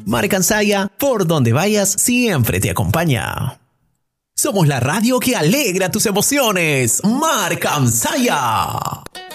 Marcansaya, por donde vayas, siempre te acompaña. Somos la radio que alegra tus emociones. Marcansaya.